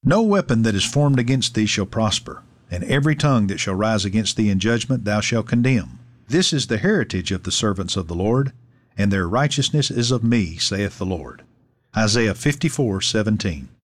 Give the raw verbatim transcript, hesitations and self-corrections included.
No weapon that is formed against thee shall prosper, and every tongue that shall rise against thee in judgment thou shalt condemn. This is the heritage of the servants of the Lord, and their righteousness is of me, saith the Lord. Isaiah fifty-four seventeen.